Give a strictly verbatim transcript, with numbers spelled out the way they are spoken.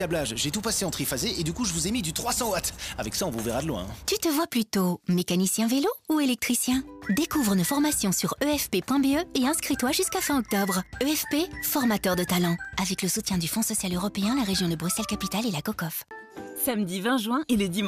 câblage. J'ai tout passé en triphasé et du coup je vous ai mis du trois cents watts. Avec ça on vous verra de loin. Tu te vois plutôt mécanicien vélo ou électricien? Découvre nos formations sur e f p point b e et inscris-toi jusqu'à fin octobre. E F P, formateur de talent. Avec le soutien du Fonds social européen, la région de Bruxelles-Capitale et la COCOF. Samedi vingt juin et le dimanche